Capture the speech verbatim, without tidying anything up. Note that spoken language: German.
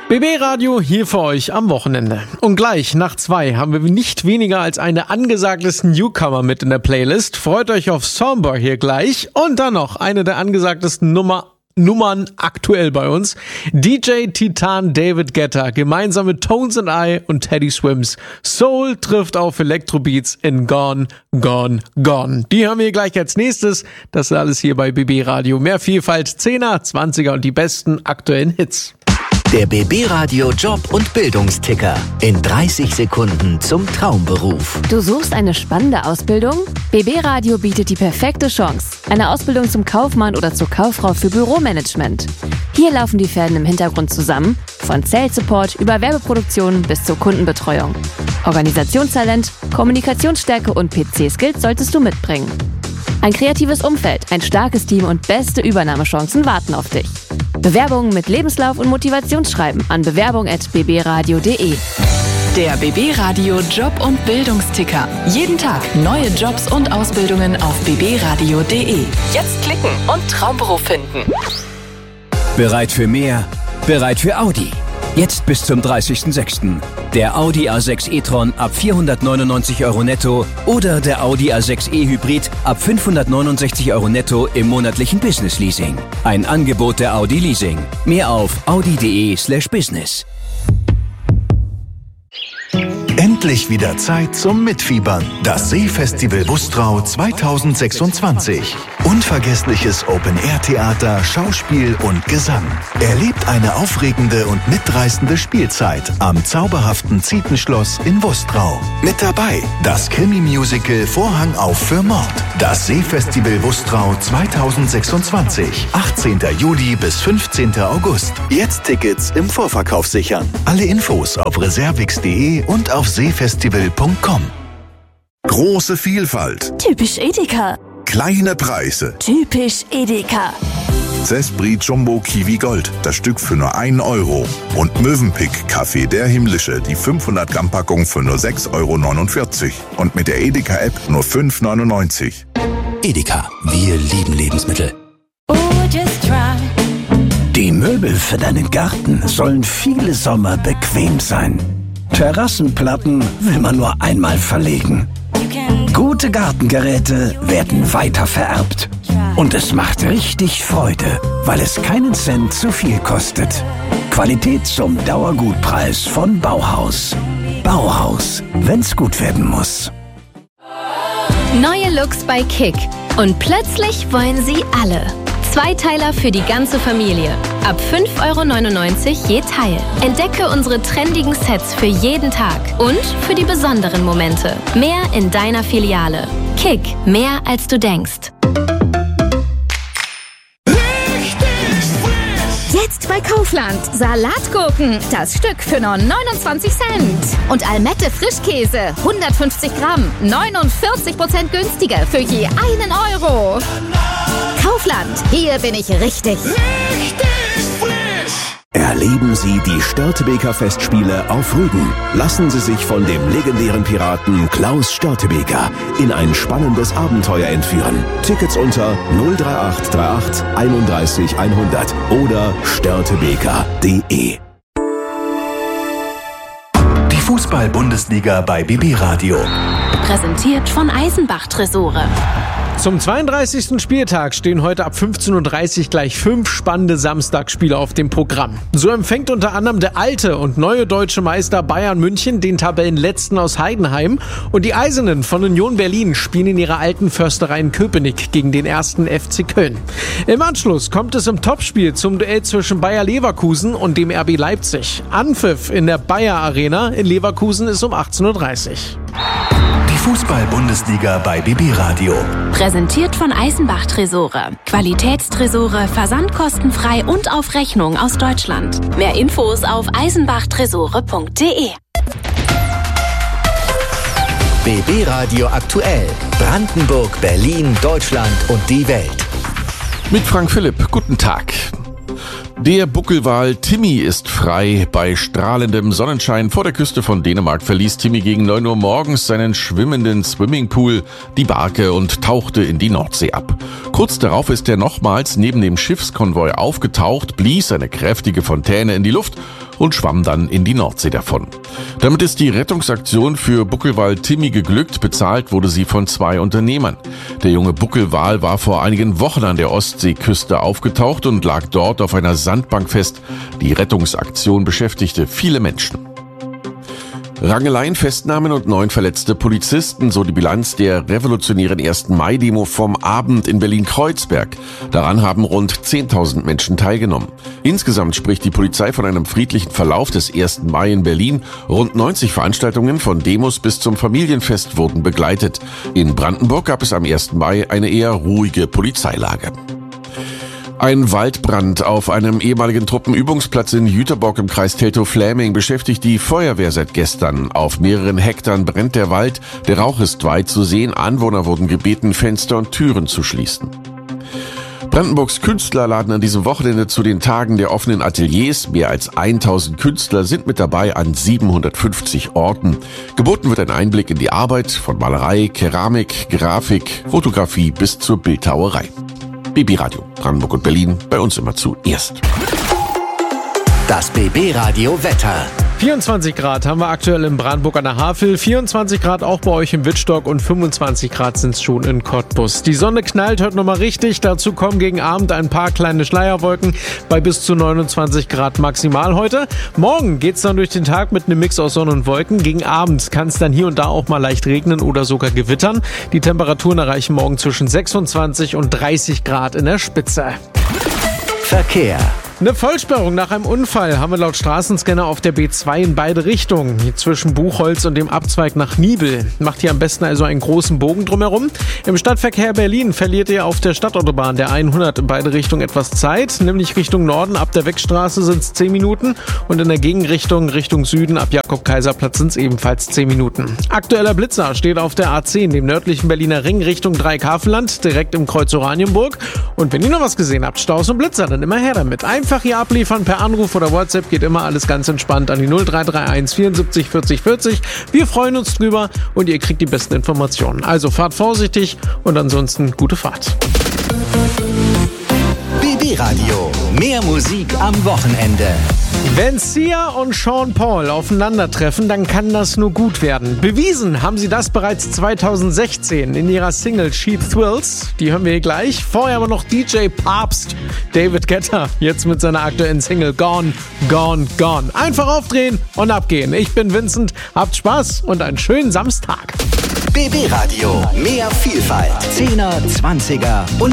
B B Radio hier für euch am Wochenende. Und gleich nach zwei haben wir nicht weniger als eine angesagtesten Newcomer mit in der Playlist. Freut euch auf Somber hier gleich. Und dann noch eine der angesagtesten Nummer Nummern aktuell bei uns. D J Titan David Guetta gemeinsam mit Tones and I und Teddy Swims. Soul trifft auf Electrobeats in Gone, Gone, Gone. Die haben wir gleich als nächstes. Das ist alles hier bei B B Radio. Mehr Vielfalt, Zehner, Zwanziger und die besten aktuellen Hits. Der B B Radio Job- und Bildungsticker. In dreißig Sekunden zum Traumberuf. Du suchst eine spannende Ausbildung? B B Radio bietet die perfekte Chance. Eine Ausbildung zum Kaufmann oder zur Kauffrau für Büromanagement. Hier laufen die Fäden im Hintergrund zusammen. Von Sales Support über Werbeproduktion bis zur Kundenbetreuung. Organisationstalent, Kommunikationsstärke und P C-Skills solltest du mitbringen. Ein kreatives Umfeld, ein starkes Team und beste Übernahmechancen warten auf dich. Bewerbungen mit Lebenslauf und Motivationsschreiben an bewerbung at b b radio punkt d e. Der B B Radio Job- und Bildungsticker. Jeden Tag neue Jobs und Ausbildungen auf b b radio punkt d e. Jetzt klicken und Traumberuf finden. Bereit für mehr? Bereit für Audi. Jetzt bis zum dreißigsten sechsten Der Audi A sechs e-tron ab vierhundertneunundneunzig Euro netto oder der Audi A sechs e-Hybrid ab fünfhundertneunundsechzig Euro netto im monatlichen Business-Leasing. Ein Angebot der Audi Leasing. Mehr auf audi punkt d e slash business. Endlich wieder Zeit zum Mitfiebern. Das Seefestival Bustrau zweitausendsechsundzwanzig. Unvergessliches Open-Air-Theater, Schauspiel und Gesang. Erlebt eine aufregende und mitreißende Spielzeit am zauberhaften Zietenschloss in Bustrau. Mit dabei das Krimi-Musical Vorhang auf für Mord. Das Seefestival Bustrau zweitausendsechsundzwanzig. achtzehnten Juli bis fünfzehnten August. Jetzt Tickets im Vorverkauf sichern. Alle Infos auf reservix punkt d e und auf seefestival punkt com. Große Vielfalt. Typisch Edeka. Kleine Preise. Typisch Edeka. Zespri Jumbo Kiwi Gold, das Stück für nur einen Euro. Und Mövenpick Kaffee der Himmlische, die fünfhundert Gramm Packung für nur sechs Euro neunundvierzig. Und mit der Edeka-App nur fünf neunundneunzig. Edeka, wir lieben Lebensmittel. Oh, just try. Die Möbel für deinen Garten sollen viele Sommer bequem sein. Terrassenplatten will man nur einmal verlegen. Gute Gartengeräte werden weiter vererbt. Und es macht richtig Freude, weil es keinen Cent zu viel kostet. Qualität zum Dauergutpreis von Bauhaus. Bauhaus, wenn's gut werden muss. Neue Looks bei Kick. Und plötzlich wollen sie alle. Zweiteiler für die ganze Familie. Ab fünf Euro neunundneunzig je Teil. Entdecke unsere trendigen Sets für jeden Tag und für die besonderen Momente. Mehr in deiner Filiale. Kick, mehr als du denkst. Jetzt bei Kaufland. Salatgurken. Das Stück für nur neunundzwanzig Cent. Und Almette Frischkäse. hundertfünfzig Gramm. neunundvierzig Prozent günstiger für je einen Euro. Kaufland. Hier bin ich richtig. Richtig frisch. Erleben Sie die Störtebeker Festspiele auf Rügen. Lassen Sie sich von dem legendären Piraten Klaus Störtebeker in ein spannendes Abenteuer entführen. Tickets unter null drei acht drei acht einunddreißig hundert oder störtebeker punkt d e. Die Fußball-Bundesliga bei B B Radio. Präsentiert von Eisenbach Tresore. Zum zweiunddreißigsten Spieltag stehen heute ab fünfzehn Uhr dreißig gleich fünf spannende Samstagsspiele auf dem Programm. So empfängt unter anderem der alte und neue deutsche Meister Bayern München den Tabellenletzten aus Heidenheim und die Eisernen von Union Berlin spielen in ihrer alten Försterei in Köpenick gegen den ersten F C Köln. Im Anschluss kommt es im Topspiel zum Duell zwischen Bayer Leverkusen und dem R B Leipzig. Anpfiff in der Bayer Arena in Leverkusen ist um achtzehn Uhr dreißig. Fußball-Bundesliga bei B B Radio. Präsentiert von Eisenbach Tresore. Qualitätstresore, versandkostenfrei und auf Rechnung aus Deutschland. Mehr Infos auf eisenbachtresore punkt d e. B B Radio aktuell. Brandenburg, Berlin, Deutschland und die Welt. Mit Frank Philipp. Guten Tag. Der Buckelwal Timmy ist frei. Bei strahlendem Sonnenschein vor der Küste von Dänemark verließ Timmy gegen neun Uhr morgens seinen schwimmenden Swimmingpool, die Barke und tauchte in die Nordsee ab. Kurz darauf ist er nochmals neben dem Schiffskonvoi aufgetaucht, blies eine kräftige Fontäne in die Luft. und schwamm dann in die Nordsee davon. Damit ist die Rettungsaktion für Buckelwal Timmy geglückt. Bezahlt wurde sie von zwei Unternehmern. Der junge Buckelwal war vor einigen Wochen an der Ostseeküste aufgetaucht und lag dort auf einer Sandbank fest. Die Rettungsaktion beschäftigte viele Menschen. Rangeleien, Festnahmen und neun verletzte Polizisten, so die Bilanz der revolutionären ersten Mai-Demo vom Abend in Berlin-Kreuzberg. Daran haben rund zehntausend Menschen teilgenommen. Insgesamt spricht die Polizei von einem friedlichen Verlauf des ersten Mai in Berlin. Rund neunzig Veranstaltungen von Demos bis zum Familienfest wurden begleitet. In Brandenburg gab es am ersten Mai eine eher ruhige Polizeilage. Ein Waldbrand auf einem ehemaligen Truppenübungsplatz in Jüterbock im Kreis Teltow-Fläming beschäftigt die Feuerwehr seit gestern. Auf mehreren Hektar brennt der Wald. Der Rauch ist weit zu sehen. Anwohner wurden gebeten, Fenster und Türen zu schließen. Brandenburgs Künstler laden an diesem Wochenende zu den Tagen der offenen Ateliers. Mehr als tausend Künstler sind mit dabei an siebenhundertfünfzig Orten. Geboten wird ein Einblick in die Arbeit von Malerei, Keramik, Grafik, Fotografie bis zur Bildhauerei. B B Radio, Brandenburg und Berlin, bei uns immer zuerst. Das B B Radio Wetter. vierundzwanzig Grad haben wir aktuell in Brandenburg an der Havel, vierundzwanzig Grad auch bei euch in Wittstock und fünfundzwanzig Grad sind es schon in Cottbus. Die Sonne knallt heute nochmal richtig, dazu kommen gegen Abend ein paar kleine Schleierwolken bei bis zu neunundzwanzig Grad maximal heute. Morgen geht's dann durch den Tag mit einem Mix aus Sonne und Wolken. Gegen Abend kann es dann hier und da auch mal leicht regnen oder sogar gewittern. Die Temperaturen erreichen morgen zwischen sechsundzwanzig und dreißig Grad in der Spitze. Verkehr. Eine Vollsperrung nach einem Unfall haben wir laut Straßenscanner auf der B zwei in beide Richtungen. Hier zwischen Buchholz und dem Abzweig nach Niebel. Macht hier am besten also einen großen Bogen drumherum. Im Stadtverkehr Berlin verliert ihr auf der Stadtautobahn der hundert in beide Richtungen etwas Zeit. Nämlich Richtung Norden ab der Wegstraße sind es zehn Minuten und in der Gegenrichtung Richtung Süden ab Jakob-Kaiser-Platz sind es ebenfalls zehn Minuten. Aktueller Blitzer steht auf der A zehn, dem nördlichen Berliner Ring Richtung Dreieckhavenland, direkt im Kreuz Oranienburg. Und wenn ihr noch was gesehen habt, Staus und Blitzer, dann immer her damit. Einfach hier abliefern per Anruf oder WhatsApp, geht immer alles ganz entspannt an die null drei drei eins vierundsiebzig vierzig vierzig. Wir freuen uns drüber und ihr kriegt die besten Informationen. Also fahrt vorsichtig und ansonsten gute Fahrt. B B Radio, mehr Musik am Wochenende. Wenn Sia und Sean Paul aufeinandertreffen, dann kann das nur gut werden. Bewiesen haben sie das bereits zweitausendsechzehn in ihrer Single Cheap Thrills. Die hören wir hier gleich. Vorher aber noch D J Papst, David Guetta, jetzt mit seiner aktuellen Single Gone, Gone, Gone. Einfach aufdrehen und abgehen. Ich bin Vincent, habt Spaß und einen schönen Samstag. B B Radio, mehr Vielfalt. Zehner, Zwanziger und